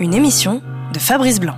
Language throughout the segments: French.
une émission de Fabrice Blanc.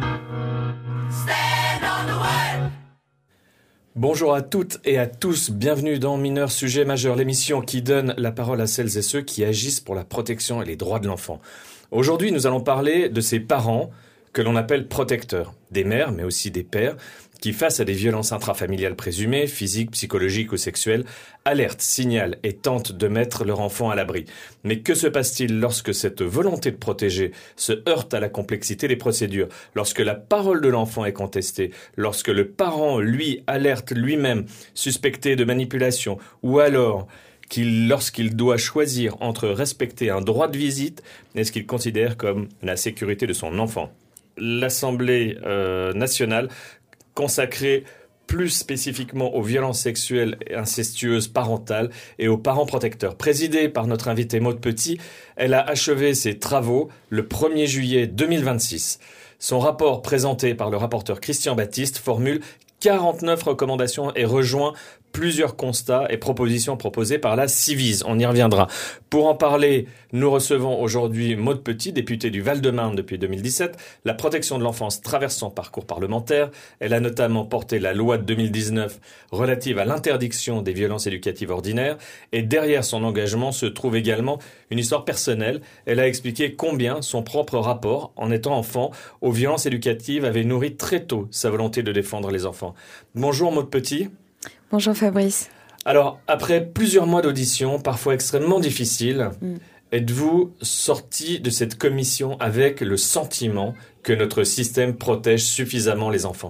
Bonjour à toutes et à tous, bienvenue dans Mineurs Sujets Majeurs, l'émission qui donne la parole à celles et ceux qui agissent pour la protection et les droits de l'enfant. Aujourd'hui, nous allons parler de ces parents que l'on appelle protecteurs, des mères mais aussi des pères, qui face à des violences intrafamiliales présumées, physiques, psychologiques ou sexuelles, alertent, signalent et tentent de mettre leur enfant à l'abri. Mais que se passe-t-il lorsque cette volonté de protéger se heurte à la complexité des procédures, lorsque la parole de l'enfant est contestée, lorsque le parent, lui, alerte lui-même, suspecté de manipulation, ou alors lorsqu'il doit choisir entre respecter un droit de visite et ce qu'il considère comme la sécurité de son enfant. L'Assemblée nationale consacrée plus spécifiquement aux violences sexuelles et incestueuses parentales et aux parents protecteurs. Présidée par notre invitée Maude Petit, elle a achevé ses travaux le 1er juillet 2026. Son rapport présenté par le rapporteur Christian Baptiste formule 49 recommandations et rejoint plusieurs constats et propositions proposées par la Civise. On y reviendra. Pour en parler, nous recevons aujourd'hui Maude Petit, députée du Val-de-Marne depuis 2017. La protection de l'enfance traverse son parcours parlementaire. Elle a notamment porté la loi de 2019 relative à l'interdiction des violences éducatives ordinaires. Et derrière son engagement se trouve également une histoire personnelle. Elle a expliqué combien son propre rapport, en étant enfant, aux violences éducatives avait nourri très tôt sa volonté de défendre les enfants. Bonjour Maude Petit. Bonjour Fabrice. Alors, après plusieurs mois d'audition, parfois extrêmement difficiles, êtes-vous sorti de cette commission avec le sentiment que notre système protège suffisamment les enfants ?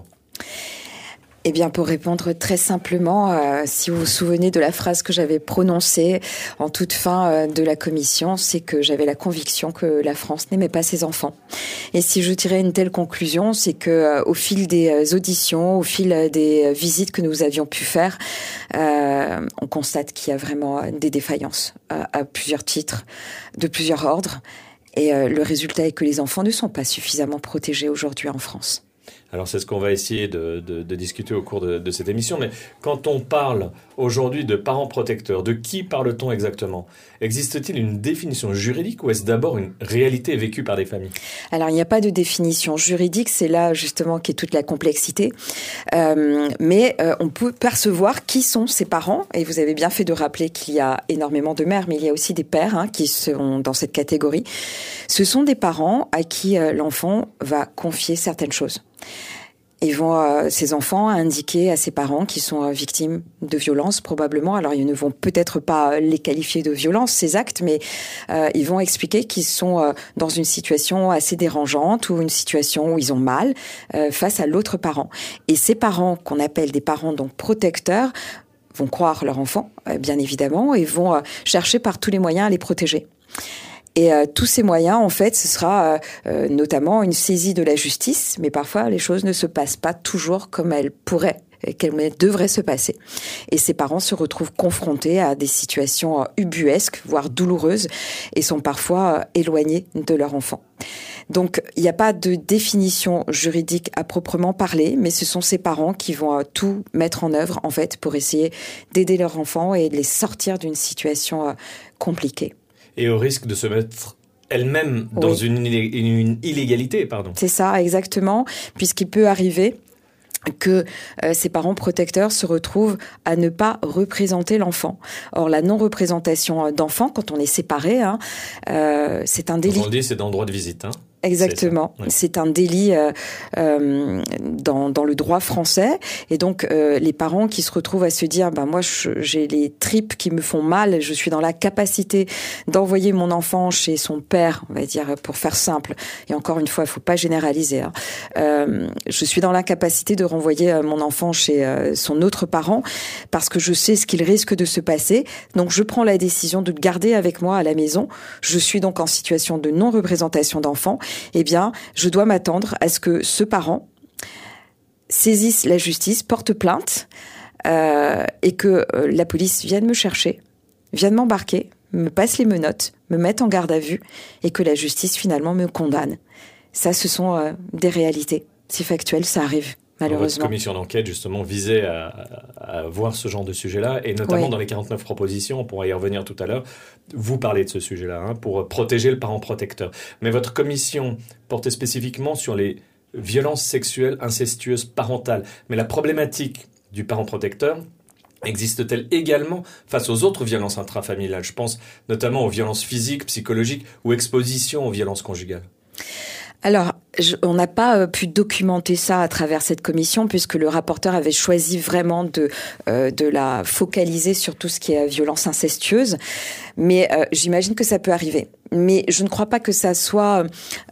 Eh bien, pour répondre très simplement, si vous vous souvenez de la phrase que j'avais prononcée en toute fin de la commission, c'est que j'avais la conviction que la France n'aimait pas ses enfants. Et si je tirais une telle conclusion, c'est que au fil des auditions, au fil des visites que nous avions pu faire, on constate qu'il y a vraiment des défaillances à plusieurs titres, de plusieurs ordres. Et le résultat est que les enfants ne sont pas suffisamment protégés aujourd'hui en France. Alors c'est ce qu'on va essayer de discuter au cours de cette émission, mais quand on parle aujourd'hui de parents protecteurs, de qui parle-t-on exactement ? Existe-t-il une définition juridique ou est-ce d'abord une réalité vécue par des familles ? Alors il n'y a pas de définition juridique, c'est là justement qu'est toute la complexité, mais on peut percevoir qui sont ces parents, et vous avez bien fait de rappeler qu'il y a énormément de mères, mais il y a aussi des pères qui sont dans cette catégorie. Ce sont des parents à qui l'enfant va confier certaines choses. Ils vont, ces enfants, indiquer à ces parents qui sont victimes de violences, probablement. Alors, ils ne vont peut-être pas les qualifier de violences, ces actes, mais ils vont expliquer qu'ils sont dans une situation assez dérangeante ou une situation où ils ont mal face à l'autre parent. Et ces parents, qu'on appelle des parents donc protecteurs, vont croire leur enfant, bien évidemment, et vont chercher par tous les moyens à les protéger. Et tous ces moyens, en fait, ce sera notamment une saisie de la justice, mais parfois les choses ne se passent pas toujours comme elles pourraient, qu'elles devraient se passer. Et ces parents se retrouvent confrontés à des situations ubuesques, voire douloureuses, et sont parfois éloignés de leur enfant. Donc, il n'y a pas de définition juridique à proprement parler, mais ce sont ces parents qui vont tout mettre en œuvre, en fait, pour essayer d'aider leur enfant et de les sortir d'une situation compliquée. Et au risque de se mettre elle-même dans une illégalité, pardon. C'est ça, exactement, puisqu'il peut arriver que ces parents protecteurs se retrouvent à ne pas représenter l'enfant. Or, la non-représentation d'enfant, quand on est séparé, c'est un délit. Quand on le dit, c'est dans le droit de visite, Exactement. C'est un délit dans le droit français. Et donc, les parents qui se retrouvent à se dire, moi, j'ai les tripes qui me font mal, je suis dans la capacité d'envoyer mon enfant chez son père, on va dire, pour faire simple. Et encore une fois, il faut pas généraliser. Je suis dans l'incapacité de renvoyer mon enfant chez son autre parent parce que je sais ce qu'il risque de se passer. Donc, je prends la décision de le garder avec moi à la maison. Je suis donc en situation de non-représentation d'enfant. Eh bien, je dois m'attendre à ce que ce parent saisisse la justice, porte plainte et que la police vienne me chercher, vienne m'embarquer, me passe les menottes, me mette en garde à vue et que la justice finalement me condamne. Ça, ce sont des réalités. C'est factuel, ça arrive malheureusement. Votre commission d'enquête, justement, visait à voir ce genre de sujet-là, et notamment dans les 49 propositions, on pourra y revenir tout à l'heure, vous parlez de ce sujet-là, pour protéger le parent protecteur. Mais votre commission portait spécifiquement sur les violences sexuelles incestueuses parentales. Mais la problématique du parent protecteur existe-t-elle également face aux autres violences intrafamiliales ? Je pense notamment aux violences physiques, psychologiques ou exposition aux violences conjugales. Alors, on n'a pas pu documenter ça à travers cette commission puisque le rapporteur avait choisi vraiment de la focaliser sur tout ce qui est violence incestueuse. Mais j'imagine que ça peut arriver. Mais je ne crois pas que ça soit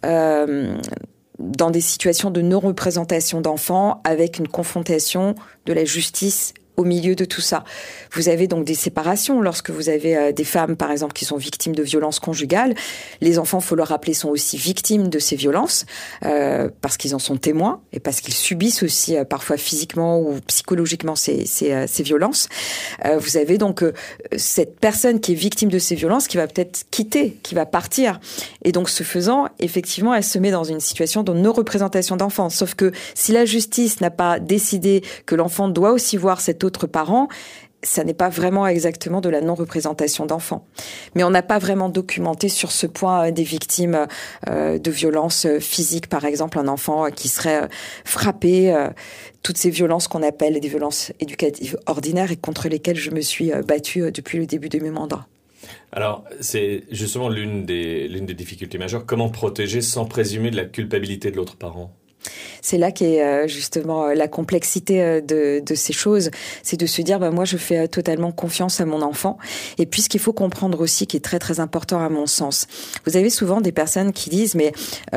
dans des situations de non-représentation d'enfants avec une confrontation de la justice au milieu de tout ça. Vous avez donc des séparations lorsque vous avez des femmes, par exemple, qui sont victimes de violences conjugales. Les enfants, faut le rappeler, sont aussi victimes de ces violences parce qu'ils en sont témoins et parce qu'ils subissent aussi parfois physiquement ou psychologiquement ces violences. Vous avez donc cette personne qui est victime de ces violences qui va peut-être quitter, qui va partir. Et donc, ce faisant, effectivement, elle se met dans une situation de non-représentation d'enfant. Sauf que si la justice n'a pas décidé que l'enfant doit aussi voir cet autre parent, ça n'est pas vraiment exactement de la non-représentation d'enfants. Mais on n'a pas vraiment documenté sur ce point des victimes de violences physiques, par exemple, un enfant qui serait frappé, toutes ces violences qu'on appelle des violences éducatives ordinaires et contre lesquelles je me suis battue depuis le début de mes mandats. Alors, c'est justement l'une des difficultés majeures. Comment protéger sans présumer de la culpabilité de l'autre parent ? C'est là qu'est justement la complexité de ces choses, c'est de se dire moi je fais totalement confiance à mon enfant. Et puis ce qu'il faut comprendre aussi, qui est très très important à mon sens, vous avez souvent des personnes qui disent mais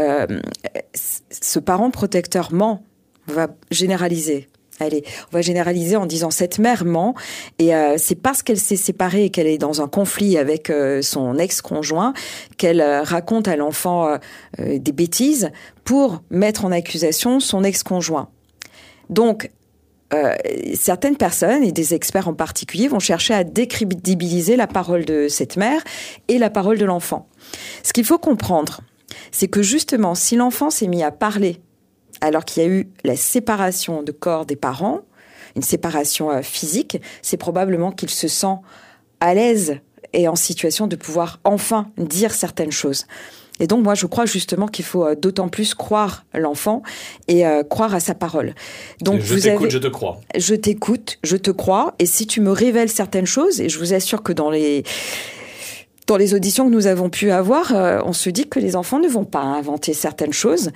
ce parent protecteur ment, on va généraliser. Allez, on va généraliser en disant cette mère ment et c'est parce qu'elle s'est séparée et qu'elle est dans un conflit avec son ex-conjoint qu'elle raconte à l'enfant des bêtises pour mettre en accusation son ex-conjoint. Donc, certaines personnes, et des experts en particulier, vont chercher à décrédibiliser la parole de cette mère et la parole de l'enfant. Ce qu'il faut comprendre, c'est que justement, si l'enfant s'est mis à parler alors qu'il y a eu la séparation de corps des parents, une séparation physique, c'est probablement qu'il se sent à l'aise et en situation de pouvoir enfin dire certaines choses. Et donc, moi, je crois justement qu'il faut d'autant plus croire l'enfant et croire à sa parole. Donc, je t'écoute, je te crois. Je t'écoute, je te crois. Et si tu me révèles certaines choses, et je vous assure que dans les auditions que nous avons pu avoir, on se dit que les enfants ne vont pas inventer certaines choses.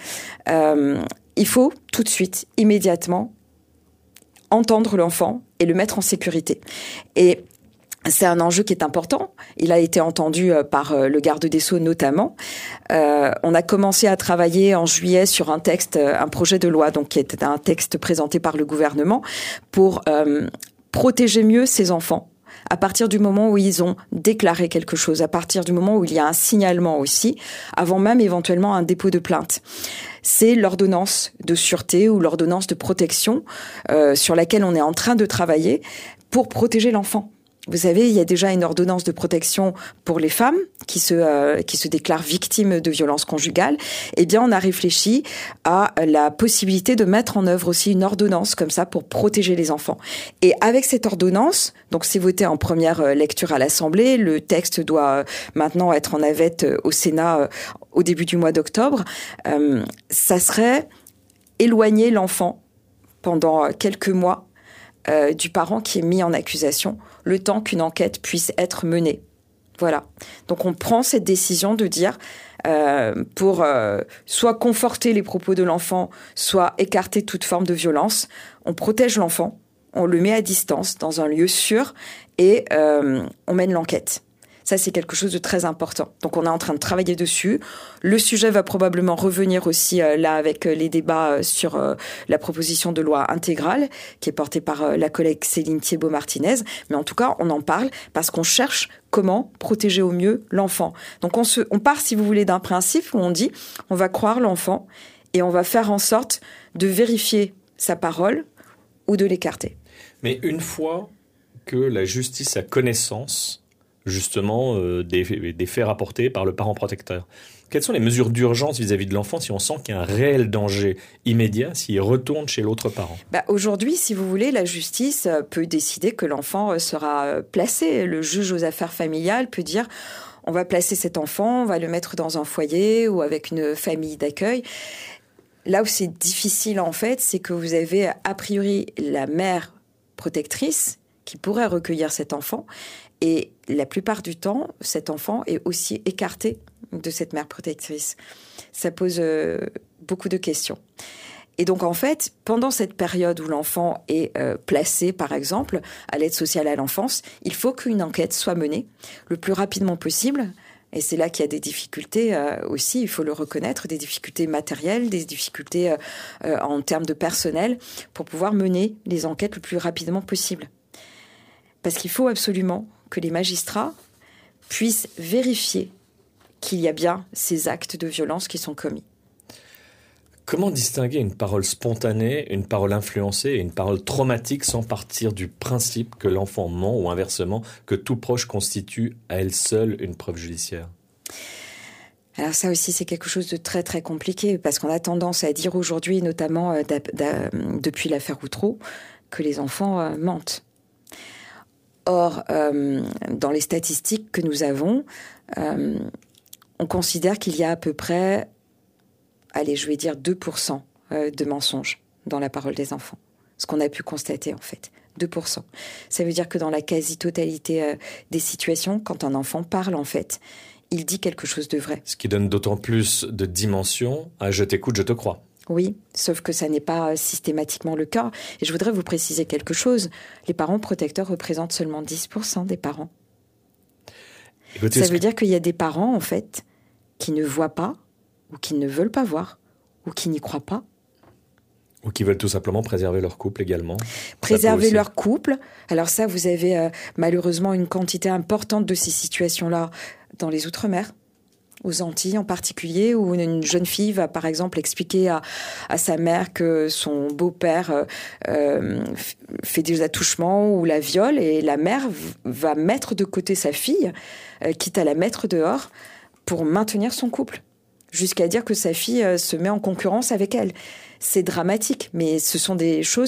Il faut tout de suite, immédiatement, entendre l'enfant et le mettre en sécurité. Et c'est un enjeu qui est important. Il a été entendu par le garde des Sceaux notamment. On a commencé à travailler en juillet sur un texte, un projet de loi, donc qui était un texte présenté par le gouvernement pour protéger mieux ces enfants. À partir du moment où ils ont déclaré quelque chose, à partir du moment où il y a un signalement aussi, avant même éventuellement un dépôt de plainte. C'est l'ordonnance de sûreté ou l'ordonnance de protection sur laquelle on est en train de travailler pour protéger l'enfant. Vous savez, il y a déjà une ordonnance de protection pour les femmes qui se déclarent victimes de violences conjugales. Eh bien, on a réfléchi à la possibilité de mettre en œuvre aussi une ordonnance comme ça pour protéger les enfants. Et avec cette ordonnance, donc c'est voté en première lecture à l'Assemblée, le texte doit maintenant être en navette au Sénat au début du mois d'octobre. Ça serait éloigner l'enfant pendant quelques mois du parent qui est mis en accusation, le temps qu'une enquête puisse être menée. Voilà. Donc on prend cette décision de dire pour soit conforter les propos de l'enfant, soit écarter toute forme de violence, on protège l'enfant, on le met à distance dans un lieu sûr et on mène l'enquête. Ça, c'est quelque chose de très important. Donc, on est en train de travailler dessus. Le sujet va probablement revenir aussi là avec les débats sur la proposition de loi intégrale qui est portée par la collègue Céline Thiébaut-Martinez. Mais en tout cas, on en parle parce qu'on cherche comment protéger au mieux l'enfant. Donc, on part, si vous voulez, d'un principe où on dit on va croire l'enfant et on va faire en sorte de vérifier sa parole ou de l'écarter. Mais une fois que la justice a connaissance, justement des faits rapportés par le parent protecteur. Quelles sont les mesures d'urgence vis-à-vis de l'enfant si on sent qu'il y a un réel danger immédiat s'il retourne chez l'autre parent? Aujourd'hui, si vous voulez, la justice peut décider que l'enfant sera placé. Le juge aux affaires familiales peut dire on va placer cet enfant, on va le mettre dans un foyer ou avec une famille d'accueil. Là où c'est difficile, en fait, c'est que vous avez a priori la mère protectrice qui pourrait recueillir cet enfant. Et la plupart du temps, cet enfant est aussi écarté de cette mère protectrice. Ça pose beaucoup de questions. Et donc, en fait, pendant cette période où l'enfant est placé, par exemple, à l'aide sociale à l'enfance, il faut qu'une enquête soit menée le plus rapidement possible. Et c'est là qu'il y a des difficultés aussi, il faut le reconnaître, des difficultés matérielles, des difficultés en termes de personnel, pour pouvoir mener les enquêtes le plus rapidement possible. Parce qu'il faut absolument que les magistrats puissent vérifier qu'il y a bien ces actes de violence qui sont commis. Comment distinguer une parole spontanée, une parole influencée et une parole traumatique sans partir du principe que l'enfant ment ou inversement, que tout proche constitue à elle seule une preuve judiciaire? Alors ça aussi, c'est quelque chose de très très compliqué parce qu'on a tendance à dire aujourd'hui, notamment depuis l'affaire Outreau, que les enfants mentent. Or, dans les statistiques que nous avons, on considère qu'il y a à peu près, je vais dire 2% de mensonges dans la parole des enfants. Ce qu'on a pu constater, en fait. 2%. Ça veut dire que dans la quasi-totalité des situations, quand un enfant parle, en fait, il dit quelque chose de vrai. Ce qui donne d'autant plus de dimension à « je t'écoute, je te crois ». Oui, sauf que ça n'est pas systématiquement le cas. Et je voudrais vous préciser quelque chose. Les parents protecteurs représentent seulement 10% des parents. Ça veut dire qu'il y a des parents, en fait, qui ne voient pas, ou qui ne veulent pas voir, ou qui n'y croient pas. Ou qui veulent tout simplement préserver leur couple également. Préserver leur couple. Alors ça, vous avez malheureusement une quantité importante de ces situations-là dans les Outre-mer, aux Antilles en particulier, où une jeune fille va par exemple expliquer à sa mère que son beau-père fait des attouchements ou la viole, et la mère va mettre de côté sa fille, quitte à la mettre dehors, pour maintenir son couple, jusqu'à dire que sa fille se met en concurrence avec elle. C'est dramatique, mais ce sont des choses